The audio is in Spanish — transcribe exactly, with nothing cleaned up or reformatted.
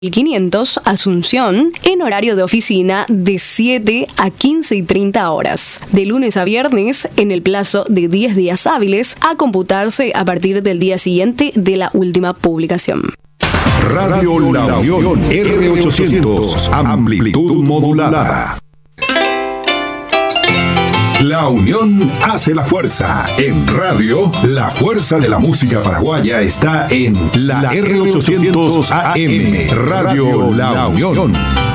quinientos Asunción en horario de oficina de siete a quince y treinta horas, de lunes a viernes en el plazo de diez días hábiles a computarse a partir del día siguiente de la última publicación. Radio La Unión R ochocientos, amplitud modulada. La unión hace la fuerza. En radio, la fuerza de la música paraguaya está en la R ochocientos A M, Radio La Unión.